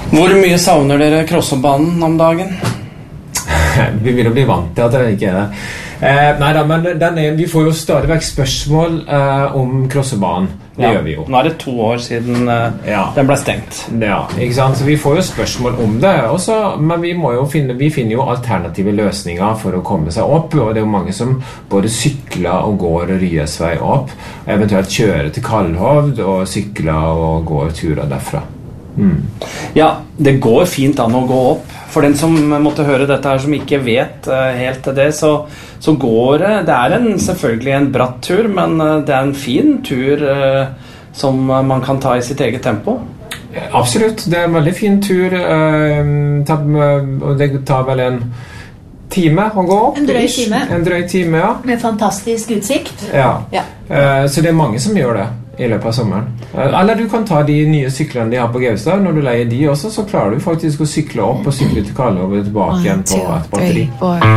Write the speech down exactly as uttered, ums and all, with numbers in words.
Hvor mye savner dere Krossobanen om dagen? Vi vil jo bli vant til at det ikke er det. Eh, nei da, men den er, vi får jo stadig vekk spørsmål eh, om Krossobanen. Det Ja, gjør vi jo. nå er det to år siden eh, Ja. den ble stengt. Ja, ikke sant? Så vi får jo spørsmål om det også, men vi, må jo finne, vi finner jo alternative løsninger for å komme seg opp, og det er jo mange som både sykler og går og ryesvei opp, eventuelt kjører til Kallhovd og sykler og går turer derfra. Mm. Ja, det går fint an å gå opp. For den som måtte høre dette her, som ikke vet uh, helt til det, så, så går det. Det er en, selvfølgelig en bratt tur, men uh, det er en fin tur uh, som uh, man kan ta i sitt eget tempo. Absolutt, det er en veldig fin tur, uh, ta, og det tar vel en time å gå opp. En drøy ish. time. En drøy time, ja. Med fantastisk utsikt. Ja. Ja. Uh, så det er mange som gjør det i løpet av sommeren. Uh, eller du kan ta de nye syklene de har på Gaustad. Når du leier de også, så klarer du faktisk å sykle opp og sykle til Kallhovd og tilbake igjen på et batteri.